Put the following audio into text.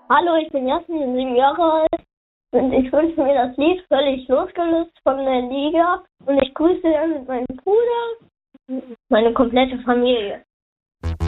Hallo, ich bin Jasmin, bin 7 Jahre alt und ich wünsche mir das Lied Völlig losgelöst von der Liga und ich grüße mit meinem Bruder, meine komplette Familie.